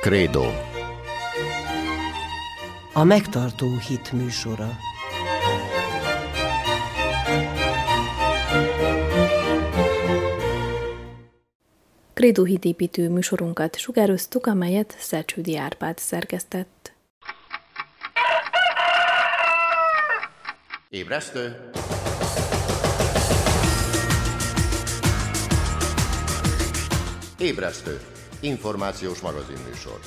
Krédo. A megtartó hit műsora. Krédo hitépítő műsorunkat sugároztuk, amelyet Szelcsődi Árpád szerkesztett. Ébresztő! Ébresztő! Információs magazinműsor.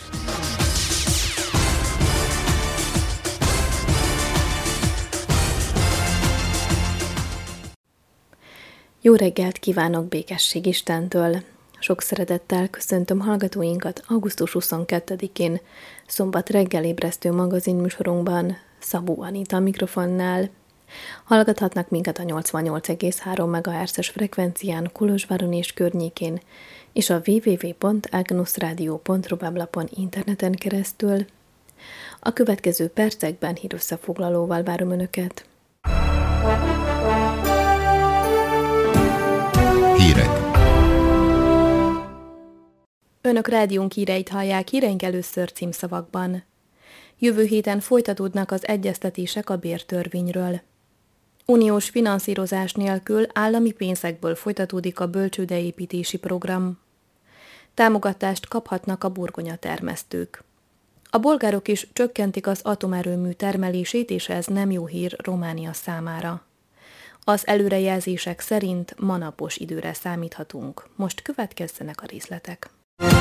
Jó reggelt kívánok békesség Istentől! Sok szeretettel köszöntöm hallgatóinkat augusztus 22-én, szombat reggel ébresztő magazinműsorunkban, Szabó Anita a mikrofonnál. Hallgathatnak minket a 88,3 MHz-es frekvencián Kolozsváron és környékén, és a www.agnosradio.ru weblapon interneten keresztül. A következő percekben hírösszefoglalóval várom Önöket. Hírek. Önök rádiónk híreit hallják, híreink először címszavakban. Jövő héten folytatódnak az egyeztetések a bértörvényről. Uniós finanszírozás nélkül állami pénzekből folytatódik a bölcsődeépítési program. Támogatást kaphatnak a burgonyatermesztők. A bolgárok is csökkentik az atomerőmű termelését, és ez nem jó hír Románia számára. Az előrejelzések szerint ma napos időre számíthatunk. Most következzenek a részletek.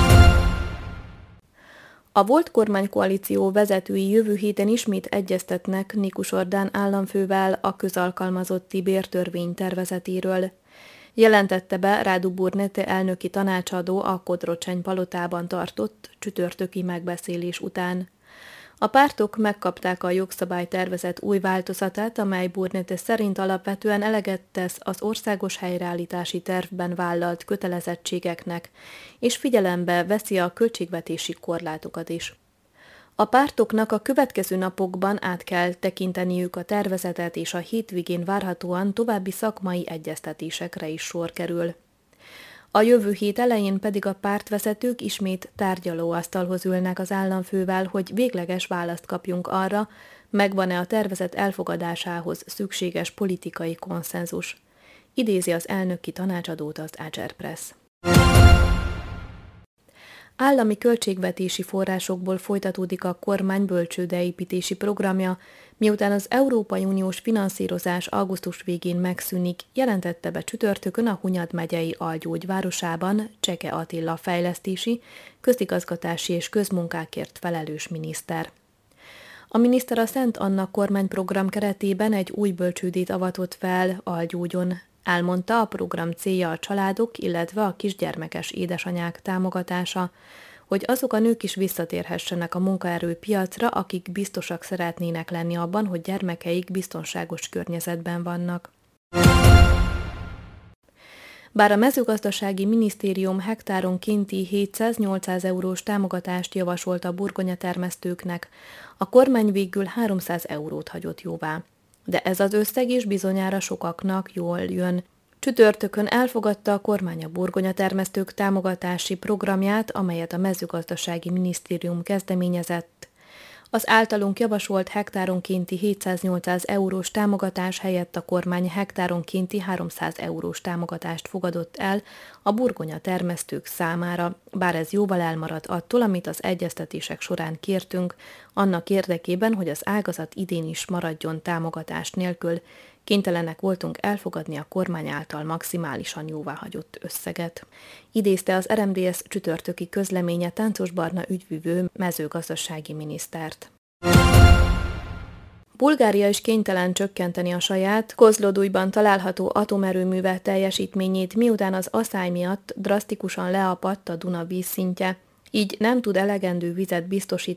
A volt kormánykoalíció vezetői jövő héten ismét egyeztetnek Nikus Orbán államfővel a közalkalmazotti bértörvény tervezetéről. Jelentette be Radu Burnete elnöki tanácsadó a Kodrocseny palotában tartott csütörtöki megbeszélés után. A pártok megkapták a jogszabálytervezet új változatát, amely Burnete szerint alapvetően eleget tesz az országos helyreállítási tervben vállalt kötelezettségeknek, és figyelembe veszi a költségvetési korlátokat is. A pártoknak a következő napokban át kell tekinteniük a tervezetet, és a hétvégén várhatóan további szakmai egyeztetésekre is sor kerül. A jövő hét elején pedig a pártvezetők ismét tárgyalóasztalhoz ülnek az államfővel, hogy végleges választ kapjunk arra, megvan-e a tervezet elfogadásához szükséges politikai konszenzus. Idézi az elnöki tanácsadót az Ager Press. Állami költségvetési forrásokból folytatódik a kormány bölcsődeépítési programja, miután az Európai Uniós finanszírozás augusztus végén megszűnik, jelentette be csütörtökön a Hunyad megyei Algyógy városában Cseke Attila fejlesztési, közigazgatási és közmunkákért felelős miniszter. A miniszter a Szent Anna kormányprogram keretében egy új bölcsődét avatott fel Algyógyon. Elmondta, a program célja a családok, illetve a kisgyermekes édesanyák támogatása, hogy azok a nők is visszatérhessenek a munkaerőpiacra, akik biztosak szeretnének lenni abban, hogy gyermekeik biztonságos környezetben vannak. Bár a mezőgazdasági minisztérium hektáronkénti 700-800 eurós támogatást javasolt a burgonyatermesztőknek, a kormány végül 300 eurót hagyott jóvá. De ez az összeg is bizonyára sokaknak jól jön. Csütörtökön elfogadta a kormány a burgonyatermesztők támogatási programját, amelyet a mezőgazdasági minisztérium kezdeményezett. Az általunk javasolt hektáronkénti 700-800 eurós támogatás helyett a kormány hektáronkénti 300 eurós támogatást fogadott el a burgonyatermesztők számára, bár ez jóval elmaradt attól, amit az egyeztetések során kértünk, annak érdekében, hogy az ágazat idén is maradjon támogatás nélkül, kénytelenek voltunk elfogadni a kormány által maximálisan jóváhagyott összeget. Idézte az RMDSZ csütörtöki közleménye Táncos Barna ügyvivő mezőgazdasági minisztert. Bulgária is kénytelen csökkenteni a saját, Kozlodujban található atomerőműve teljesítményét, miután az aszály miatt drasztikusan leapadt a Duna vízszintje, így nem tud elegendő vizet biztosítani